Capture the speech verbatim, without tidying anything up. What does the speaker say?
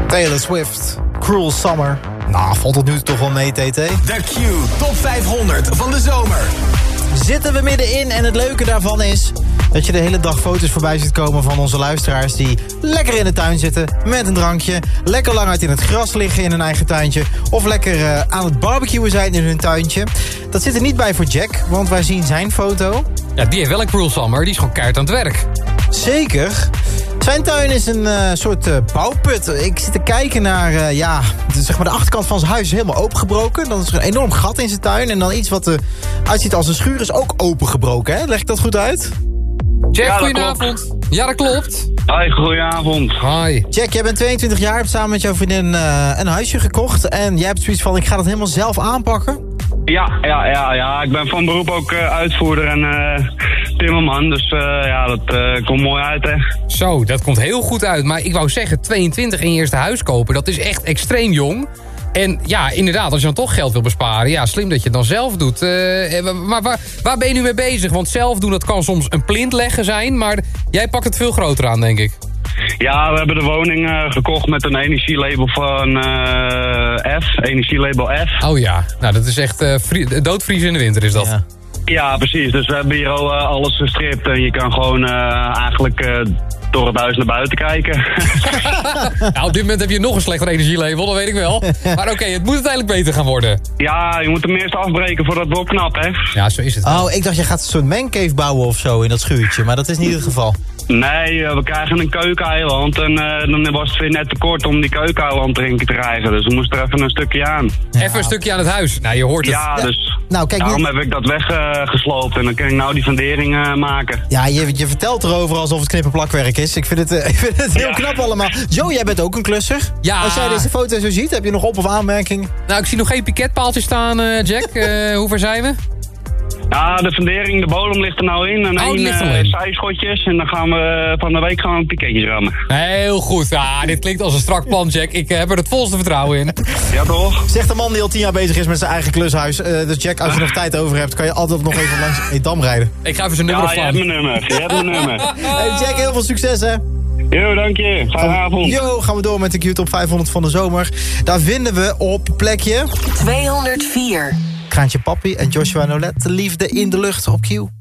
Taylor Swift, Cruel Summer. Nou, valt tot nu toe toch wel mee, T T? De Q Top vijfhonderd van de zomer. Zitten we middenin en het leuke daarvan is dat je de hele dag foto's voorbij ziet komen van onze luisteraars die lekker in de tuin zitten met een drankje, lekker lang uit in het gras liggen in hun eigen tuintje of lekker uh, aan het barbecuen zijn in hun tuintje. Dat zit er niet bij voor Jack, want wij zien zijn foto. Ja, die heeft wel een Cruel Summer, die is gewoon keihard aan het werk. Zeker. Zijn tuin is een uh, soort uh, bouwput. Ik zit te kijken naar, uh, ja, de, zeg maar de achterkant van zijn huis is helemaal opengebroken. Dan is er een enorm gat in zijn tuin. En dan iets wat er uitziet als een schuur is ook opengebroken. Hè? Leg ik dat goed uit? Jack, Ja, dat goedenavond. klopt. Ja, dat klopt. Hoi, goedenavond. Hi. Jack, jij bent tweeëntwintig jaar, hebt samen met jouw vriendin uh, een huisje gekocht. En jij hebt zoiets van, ik ga dat helemaal zelf aanpakken. Ja, ja, ja, ja. Ik ben van beroep ook uh, uitvoerder en uh, timmerman. Dus uh, ja, dat uh, komt mooi uit, hè. Zo, dat komt heel goed uit. Maar ik wou zeggen, tweeëntwintig en je eerste huis kopen, dat is echt extreem jong. En ja, inderdaad, als je dan toch geld wil besparen, ja, slim dat je het dan zelf doet. Uh, maar waar, waar ben je nu mee bezig? Want zelf doen, dat kan soms een plint leggen zijn, maar jij pakt het veel groter aan, denk ik. Ja, we hebben de woning uh, gekocht met een energielabel van uh, F. Energielabel F. Oh ja, nou dat is echt uh, vrie- doodvriezen in de winter is dat. Ja. Ja, precies. Dus we hebben hier al uh, alles gestript. En je kan gewoon uh, eigenlijk uh, door het huis naar buiten kijken. Nou, op dit moment heb je nog een slechter energielabel, dat weet ik wel. Maar oké, okay, het moet uiteindelijk beter gaan worden. Ja, je moet hem eerst afbreken voordat het opknapt, hè. Ja, zo is het. Oh, ik dacht je gaat een soort mancave bouwen of zo in dat schuurtje. Maar dat is niet het geval. Nee, uh, we krijgen een keukeneiland. En uh, dan was het weer net te kort om die keukeneiland erin te krijgen. Dus we moesten er even een stukje aan. Ja. Even een stukje aan het huis. Nou, je hoort het. Ja, dus Nou, kijk, daarom nu- heb ik dat weggesloopt. en dan kan ik nou die fundering uh, maken. Ja, je, je vertelt erover alsof het knippenplakwerk is. Ik vind het, uh, ik vind het heel Ja. knap allemaal. Joe, jij bent ook een klusser. Ja. Als jij deze foto zo ziet, heb je nog op- of aanmerking? Nou, ik zie nog geen piketpaaltjes staan, uh, Jack. Uh, hoe ver zijn we? Ja, de fundering, de bodem ligt er nou in. En Oh, die één ligt er uh, al in. zijschotjes. En dan gaan we van de week gaan we piketjes rammen. Heel goed. Ja, dit klinkt als een strak plan, Jack. Ik uh, heb er het volste vertrouwen in. Ja, toch? Zegt de man die al tien jaar bezig is met zijn eigen klushuis. Uh, dus Jack, als je nog tijd over hebt, kan je altijd nog even langs Edam rijden. Ik ga even zijn nummer Ja, je hebt opslaan. mijn nummer. Je hebt mijn nummer. Hey Jack, heel veel succes hè. Yo, dank je. Fijne avond. Yo, gaan we door met de Q Top vijfhonderd van de zomer. Daar vinden we op plekje tweehonderdvier. Kraantje Papi en Joshua Nolet. De liefde in de lucht op Q.